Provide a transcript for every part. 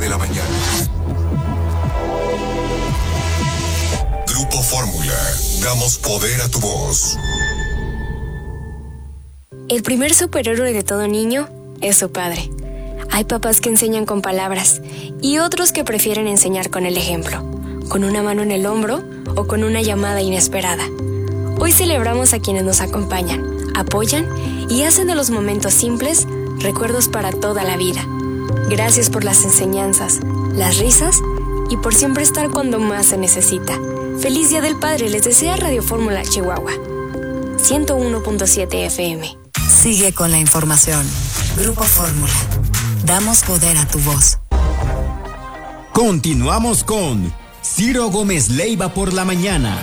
de la mañana. Grupo Fórmula, damos poder a tu voz. El primer superhéroe de todo niño es su padre. Hay papás que enseñan con palabras y otros que prefieren enseñar con el ejemplo, con una mano en el hombro o con una llamada inesperada. Hoy celebramos a quienes nos acompañan, apoyan y hacen de los momentos simples recuerdos para toda la vida. Gracias por las enseñanzas, las risas y por siempre estar cuando más se necesita. Feliz Día del Padre les desea Radio Fórmula Chihuahua 101.7 FM. Sigue con la información. Grupo Fórmula. Damos poder a tu voz. Continuamos con Ciro Gómez Leiva por la mañana.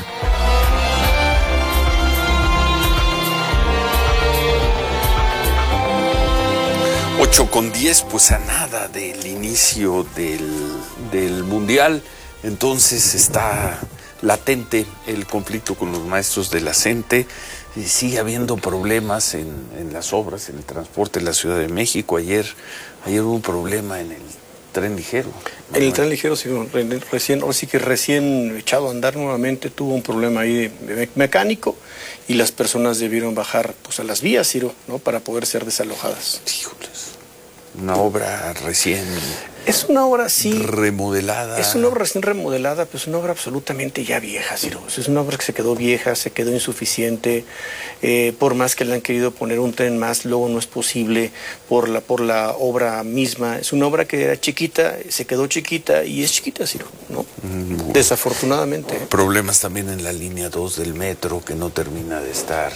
8:10, pues a nada del inicio del Mundial, entonces está latente el conflicto con los maestros de la CENTE, y sigue habiendo problemas en las obras, en el transporte en la Ciudad de México. Ayer hubo un problema en el tren ligero. En el tren ligero, sí, recién echado a andar nuevamente, tuvo un problema ahí de mecánico y las personas debieron bajar pues a las vías, Ciro, ¿no? Para poder ser desalojadas. Híjoles, una obra recién... Es una obra, sí. Remodelada. Es una obra recién remodelada, pero es una obra absolutamente ya vieja, Ciro. Es una obra que se quedó vieja, se quedó insuficiente. Por más que le han querido poner un tren más, luego no es posible por la obra misma. Es una obra que era chiquita, se quedó chiquita y es chiquita, Ciro, ¿no? Desafortunadamente. Problemas también en la línea 2 del metro, que no termina de estar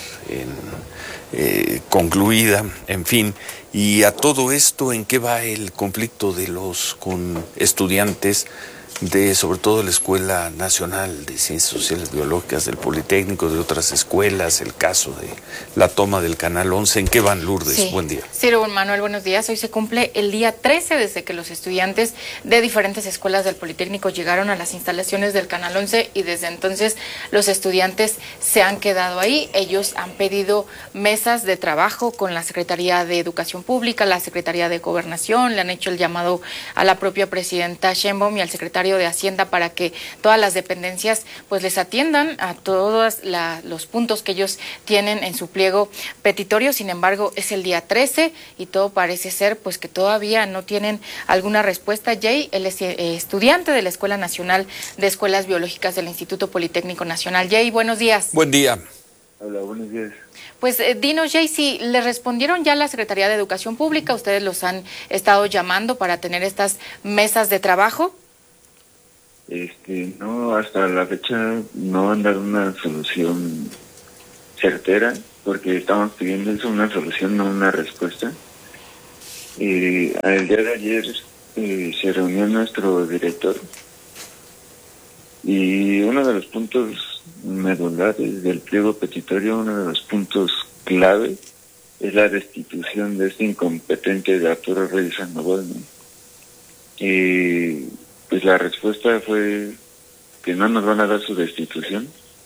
concluida, en fin. Y a todo esto, ¿en qué va el conflicto de con estudiantes de, sobre todo, la Escuela Nacional de Ciencias Sociales Biológicas del Politécnico, de otras escuelas, el caso de la toma del Canal 11? ¿En qué van, Lourdes? Sí. Buen día. Ciro Manuel, buenos días. Hoy se cumple el día 13 desde que los estudiantes de diferentes escuelas del Politécnico llegaron a las instalaciones del Canal 11 y desde entonces los estudiantes se han quedado ahí. Ellos han pedido mesas de trabajo con la Secretaría de Educación Pública, la Secretaría de Gobernación, le han hecho el llamado a la propia presidenta Sheinbaum y al secretario de Hacienda para que todas las dependencias pues les atiendan a todos los puntos que ellos tienen en su pliego petitorio. Sin embargo, es el día 13 y todo parece ser pues que todavía no tienen alguna respuesta. Jay, él es estudiante de la Escuela Nacional de Escuelas Biológicas del Instituto Politécnico Nacional. Jay, buenos días. Buen día. Hola, buenos días. Pues dinos, Jay, si le respondieron ya a la Secretaría de Educación Pública, ustedes los han estado llamando para tener estas mesas de trabajo. No, hasta la fecha no han dado una solución certera, porque estamos pidiendo eso, una solución, no una respuesta. El día de ayer se reunió nuestro director y uno de los puntos medulares del pliego petitorio, uno de los puntos clave, es la destitución de este incompetente de Arturo Reyes Sandoval, ¿no? Pues la respuesta fue que no nos van a dar su destitución,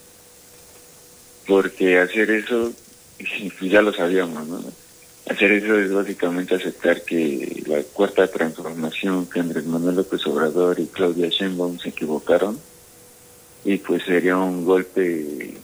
porque hacer eso, pues ya lo sabíamos, ¿no? Hacer eso es básicamente aceptar que la cuarta transformación, que Andrés Manuel López Obrador y Claudia Sheinbaum se equivocaron, y pues sería un golpe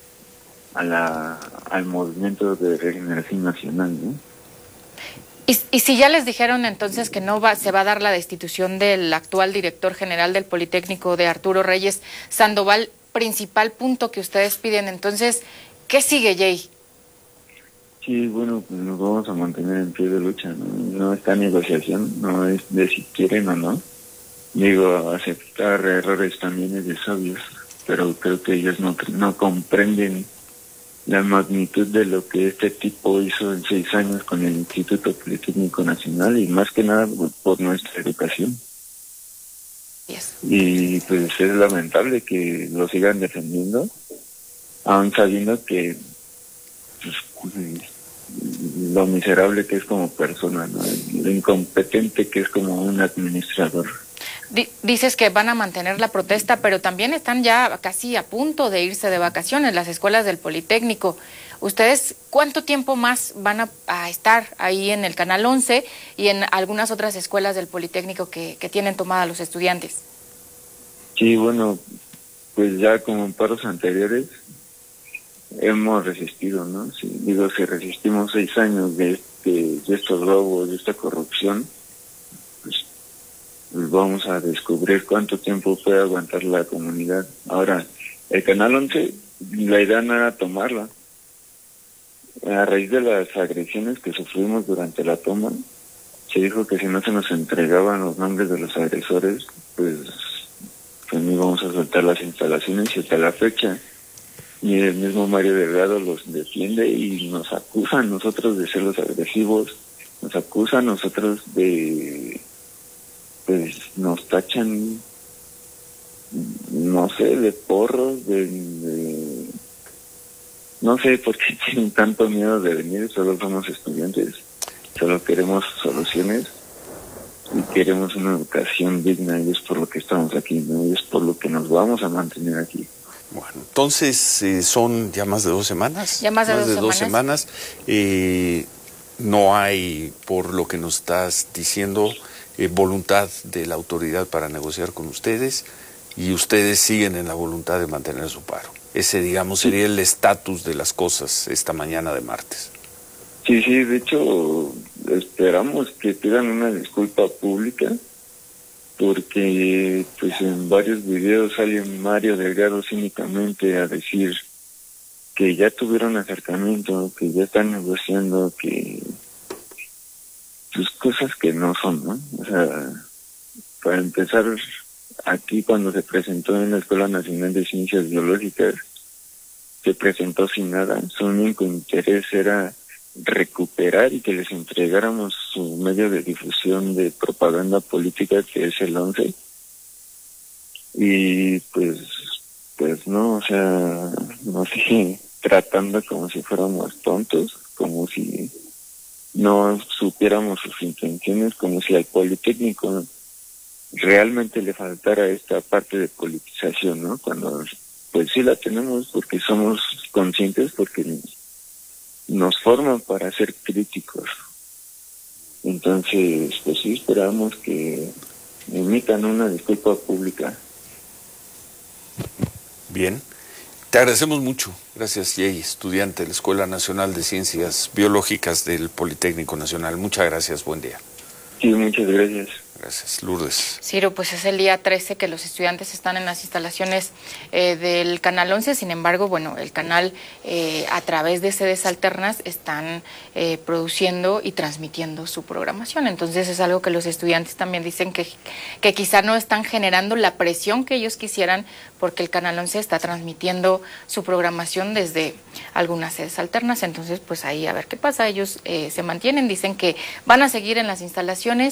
al movimiento de regeneración nacional, ¿no? Y si ya les dijeron entonces que se va a dar la destitución del actual director general del Politécnico, de Arturo Reyes Sandoval, principal punto que ustedes piden, entonces, ¿qué sigue, Jay? Sí, bueno, pues nos vamos a mantener en pie de lucha, ¿no? No está negociación, no es de si quieren o no. Digo, aceptar errores también es de sabios, pero creo que ellos no comprenden la magnitud de lo que este tipo hizo en 6 años con el Instituto Politécnico Nacional, y más que nada por nuestra educación. Yes. Y pues es lamentable que lo sigan defendiendo, aún sabiendo que pues, lo miserable que es como persona, ¿no? Lo incompetente que es como un administrador. Dices que van a mantener la protesta, pero también están ya casi a punto de irse de vacaciones las escuelas del Politécnico. ¿Ustedes cuánto tiempo más van a estar ahí en el Canal 11 y en algunas otras escuelas del Politécnico que tienen tomada los estudiantes? Sí, bueno, pues ya como en paros anteriores hemos resistido, ¿no? Sí, digo, si resistimos 6 años de estos robos, de esta corrupción, pues vamos a descubrir cuánto tiempo puede aguantar la comunidad. Ahora, el Canal 11, la idea no era tomarla. A raíz de las agresiones que sufrimos durante la toma, se dijo que si no se nos entregaban los nombres de los agresores, pues no íbamos a soltar las instalaciones, y hasta la fecha. Y el mismo Mario Delgado los defiende y nos acusa a nosotros de ser los agresivos, nos acusa a nosotros de, pues nos tachan, no sé, de porros, no sé por qué tienen tanto miedo de venir. Solo somos estudiantes, solo queremos soluciones y queremos una educación digna, y es por lo que estamos aquí, ¿no? Y es por lo que nos vamos a mantener aquí. Bueno, entonces son ya más de 2 semanas. Ya más de 2 semanas. No hay, por lo que nos estás diciendo, voluntad de la autoridad para negociar con ustedes, y ustedes siguen en la voluntad de mantener su paro. Ese, digamos, sería el estatus de las cosas esta mañana de martes. Sí, de hecho, esperamos que pidan una disculpa pública, porque pues en varios videos sale Mario Delgado cínicamente a decir que ya tuvieron acercamiento, que ya están negociando, que pues cosas que no son, ¿no? O sea, para empezar, aquí cuando se presentó en la Escuela Nacional de Ciencias Biológicas, se presentó sin nada. Su único interés era recuperar y que les entregáramos su medio de difusión de propaganda política, que es el 11. Y pues no, o sea, no sé, tratando como si fuéramos tontos, como si no supiéramos sus intenciones, como si al Politécnico realmente le faltara esta parte de politización, ¿no? Cuando pues sí la tenemos, porque somos conscientes, porque nos forman para ser críticos. Entonces, pues sí esperamos que emitan una disculpa pública. Bien, te agradecemos mucho. Gracias, Jay, estudiante de la Escuela Nacional de Ciencias Biológicas del Politécnico Nacional. Muchas gracias, buen día. Sí, muchas gracias. Gracias, Lourdes. Ciro, pues es el día 13 que los estudiantes están en las instalaciones del Canal 11, sin embargo, bueno, el canal a través de sedes alternas están produciendo y transmitiendo su programación. Entonces es algo que los estudiantes también dicen que quizá no están generando la presión que ellos quisieran, porque el Canal 11 está transmitiendo su programación desde algunas sedes alternas. Entonces, pues ahí a ver qué pasa. Ellos se mantienen, dicen que van a seguir en las instalaciones